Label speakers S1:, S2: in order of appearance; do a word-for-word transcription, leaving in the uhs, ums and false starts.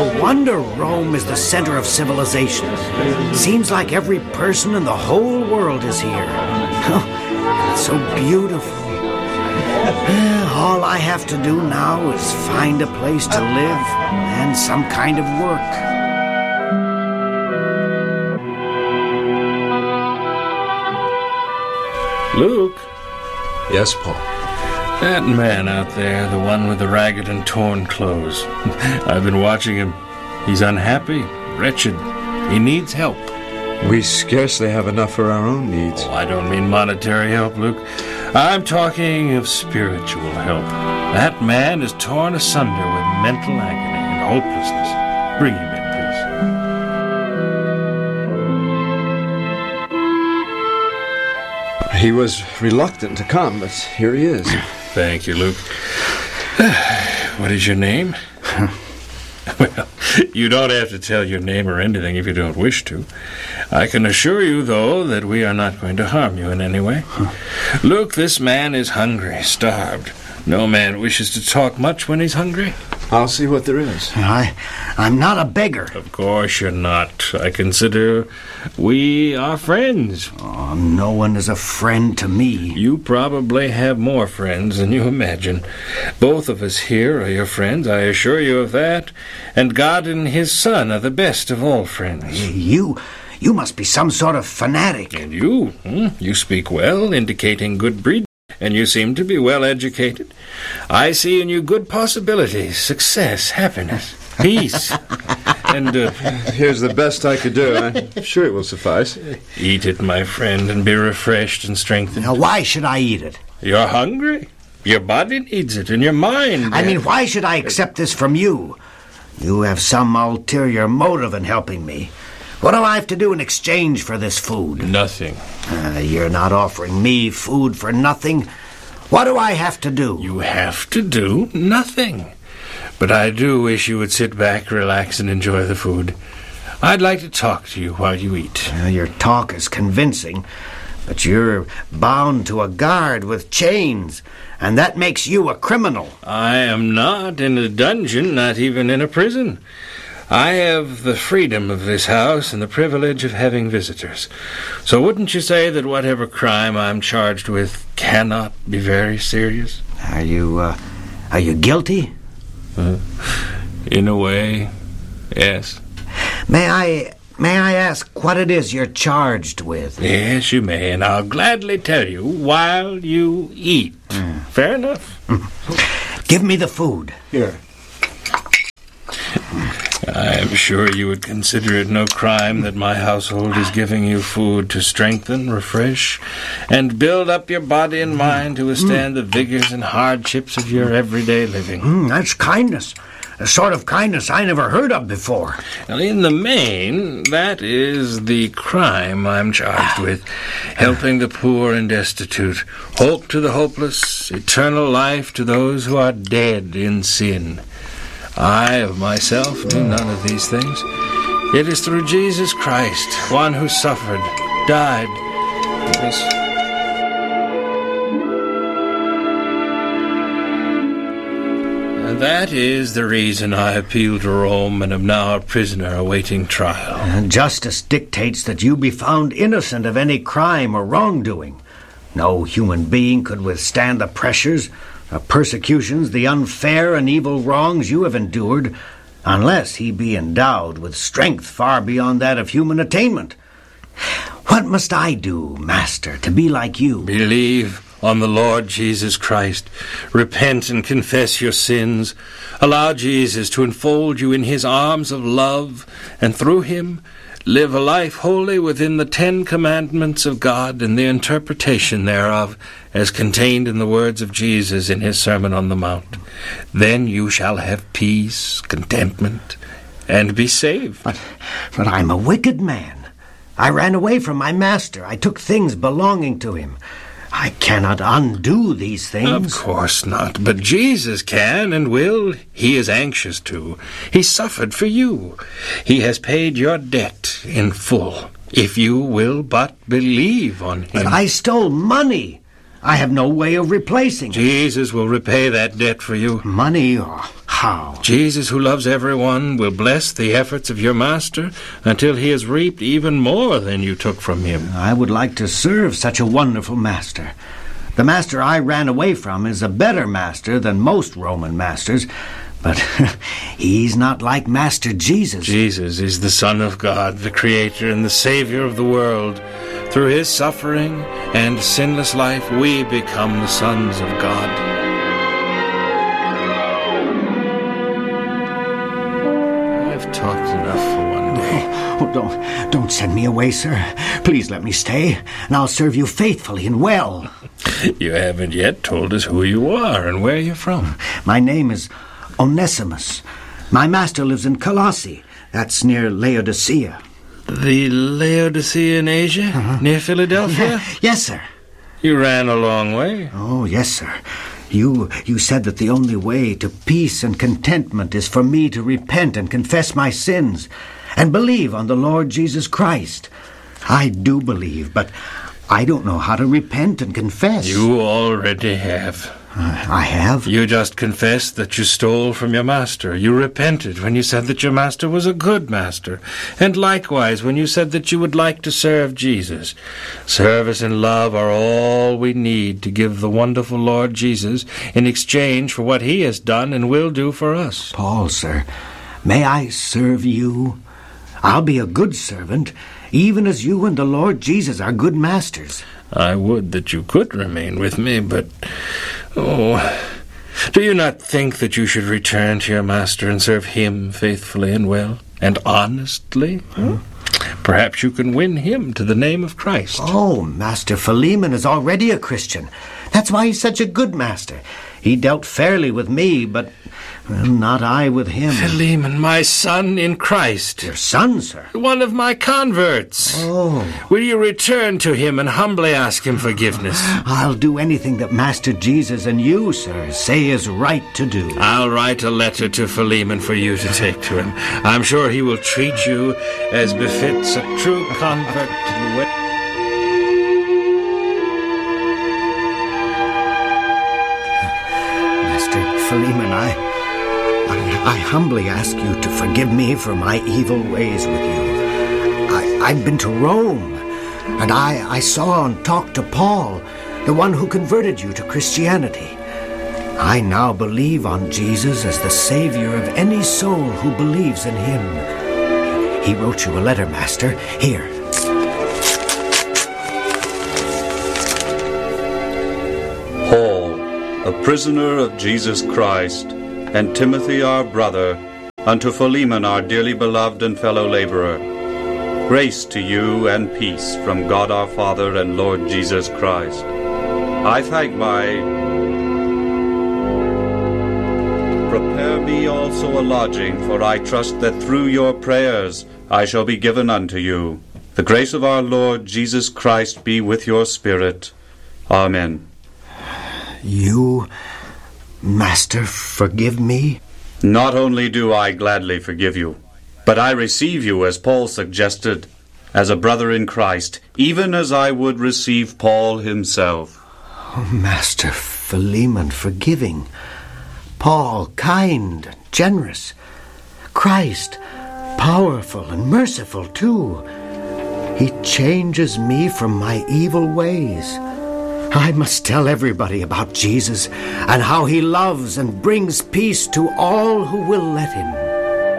S1: No wonder Rome is the center of civilization. Seems like every person in the whole world is here. It's so beautiful. All I have to do now is find a place to live and some kind of work.
S2: Luke?
S3: Yes, Paul?
S2: That man out there, the one with the ragged and torn clothes. I've been watching him. He's unhappy, wretched. He needs help.
S3: We scarcely have enough for our own needs.
S2: Oh, I don't mean monetary help, Luke. I'm talking of spiritual help. That man is torn asunder with mental agony and hopelessness. Bring him in, please.
S3: He was reluctant to come, but here he is.
S2: Thank you, Luke. What is your name? Well, you don't have to tell your name or anything if you don't wish to. I can assure you, though, that we are not going to harm you in any way. Huh. Luke, this man is hungry, starved. No man wishes to talk much when he's hungry.
S3: I'll see what there is.
S1: I, I'm not a beggar.
S2: Of course you're not. I consider we are friends.
S1: Oh, no one is a friend to me.
S2: You probably have more friends than you imagine. Both of us here are your friends, I assure you of that. And God and His Son are the best of all friends.
S1: You... You must be some sort of fanatic.
S2: And you? Hmm? You speak well, indicating good breeding, and you seem to be well educated. I see in you good possibilities, success, happiness, peace. And uh,
S3: here's the best I could do. I'm sure it will suffice.
S2: Eat it, my friend, and be refreshed and strengthened.
S1: Now, why should I eat it?
S2: You're hungry. Your body needs it, and your mind.
S1: I mean, why should I accept this from you? You have some ulterior motive in helping me. What do I have to do in exchange for this food?
S2: Nothing.
S1: Uh, you're not offering me food for nothing. What do I have to do?
S2: You have to do nothing. But I do wish you would sit back, relax, and enjoy the food. I'd like to talk to you while you eat.
S1: Uh, your talk is convincing, but you're bound to a guard with chains, and that makes you a criminal.
S2: I am not in a dungeon, not even in a prison. I have the freedom of this house and the privilege of having visitors. So wouldn't you say that whatever crime I'm charged with cannot be very serious?
S1: Are you, uh, are you guilty?
S2: Uh, in a way, yes.
S1: May I, may I ask what it is you're charged with?
S2: Yes, you may, and I'll gladly tell you while you eat. Mm. Fair enough?
S1: Give me the food.
S3: Here.
S2: I am sure you would consider it no crime that my household is giving you food to strengthen, refresh, and build up your body and mind to withstand mm. the vigors and hardships of your everyday living.
S1: Mm, that's kindness. A sort of kindness I never heard of before.
S2: Well, in the main, that is the crime I'm charged with. Helping the poor and destitute, hope to the hopeless, eternal life to those who are dead in sin. I, of myself, do none of these things. It is through Jesus Christ, one who suffered, died. Yes. And that is the reason I appealed to Rome and am now a prisoner awaiting trial.
S1: And justice dictates that you be found innocent of any crime or wrongdoing. No human being could withstand the pressures, the persecutions, the unfair and evil wrongs you have endured, unless he be endowed with strength far beyond that of human attainment. What must I do, Master, to be like you?
S2: Believe on the Lord Jesus Christ. Repent and confess your sins. Allow Jesus to enfold you in His arms of love, and through Him live a life wholly within the Ten Commandments of God and the interpretation thereof, as contained in the words of Jesus in His Sermon on the Mount. Then you shall have peace, contentment, and be saved.
S1: But, but I'm a wicked man. I ran away from my master. I took things belonging to him. I cannot undo these things.
S2: Of course not, but Jesus can and will. He is anxious to. He suffered for you. He has paid your debt in full, if you will but believe on Him.
S1: But I stole money. I have no way of replacing it.
S2: Jesus will repay that debt for you.
S1: Money? Oh, How?
S2: Jesus, who loves everyone, will bless the efforts of your master until he has reaped even more than you took from him.
S1: I would like to serve such a wonderful master. The master I ran away from is a better master than most Roman masters, but he's not like Master Jesus.
S2: Jesus is the Son of God, the Creator and the Savior of the world. Through his suffering and sinless life, we become the sons of God. I've talked enough for one day.
S1: Oh, don't, don't send me away, sir. Please let me stay, and I'll serve you faithfully and well.
S2: You haven't yet told us who you are and where you're from.
S1: My name is Onesimus. My master lives in Colossae. That's near Laodicea.
S2: The Laodicea in Asia? Uh-huh. Near Philadelphia?
S1: Yes, sir.
S2: You ran a long way.
S1: Oh, yes, sir. You you said that the only way to peace and contentment is for me to repent and confess my sins and believe on the Lord Jesus Christ. I do believe, but I don't know how to repent and confess.
S2: You already have.
S1: Uh, I have?
S2: You just confessed that you stole from your master. You repented when you said that your master was a good master. And likewise when you said that you would like to serve Jesus. Service and love are all we need to give the wonderful Lord Jesus in exchange for what he has done and will do for us.
S1: Paul, sir, may I serve you? I'll be a good servant, even as you and the Lord Jesus are good masters.
S2: I would that you could remain with me, but, oh, do you not think that you should return to your master and serve him faithfully and well and honestly? Hmm? Perhaps you can win him to the name of Christ.
S1: Oh, Master Philemon is already a Christian. That's why he's such a good master. He dealt fairly with me, but well, not I with him.
S2: Philemon, my son in Christ.
S1: Your son, sir?
S2: One of my converts.
S1: Oh.
S2: Will you return to him and humbly ask him forgiveness?
S1: I'll do anything that Master Jesus and you, sir, say is right to do.
S2: I'll write a letter to Philemon for you to take to him. I'm sure he will treat you as befits a true convert to the way.
S1: Philemon, I, I, I humbly ask you to forgive me for my evil ways with you. I, I've been to Rome, and I, I saw and talked to Paul, the one who converted you to Christianity. I now believe on Jesus as the Savior of any soul who believes in him. He wrote you a letter, Master. Here.
S4: Paul, a prisoner of Jesus Christ, and Timothy our brother, unto Philemon our dearly beloved and fellow laborer. Grace to you and peace from God our Father and Lord Jesus Christ. I thank my... Prepare me also a lodging, for I trust that through your prayers I shall be given unto you. The grace of our Lord Jesus Christ be with your spirit. Amen.
S1: You, Master, forgive me?
S4: Not only do I gladly forgive you, but I receive you, as Paul suggested, as a brother in Christ, even as I would receive Paul himself.
S1: Oh, Master Philemon, forgiving. Paul, kind and generous. Christ, powerful and merciful, too. He changes me from my evil ways. I must tell everybody about Jesus and how he loves and brings peace to all who will let him.